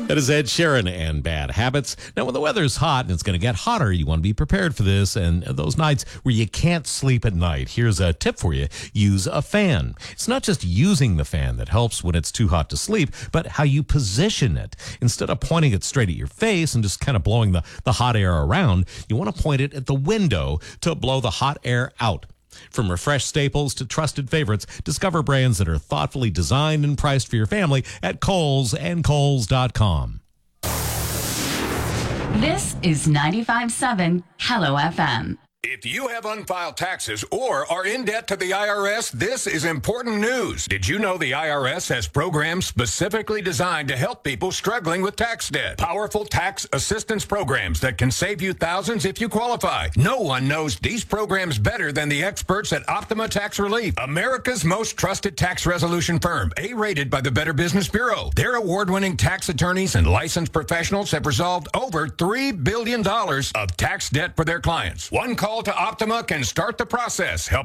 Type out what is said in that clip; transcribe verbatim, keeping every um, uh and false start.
That is Ed Sheeran and Bad Habits. Now, when the weather's hot and it's going to get hotter, you want to be prepared for this. And those nights where you can't sleep at night, here's a tip for you. Use a fan. It's not just using the fan that helps when it's too hot to sleep, but how you position it. Instead of pointing it straight at your face and just kind of blowing the, the hot air around, you want to point it at the window to blow the hot air out. From refreshed staples to trusted favorites, discover brands that are thoughtfully designed and priced for your family at Kohl's and Kohl's dot com. This is ninety-five point seven Hello F M. If you have unfiled taxes or are in debt to the I R S, this is important news. Did you know the I R S has programs specifically designed to help people struggling with tax debt? Powerful tax assistance programs that can save you thousands if you qualify. No one knows these programs better than the experts at Optima Tax Relief, America's most trusted tax resolution firm, A-rated by the Better Business Bureau. Their award-winning tax attorneys and licensed professionals have resolved over three billion dollars of tax debt for their clients. One call to Optima can start the process, helping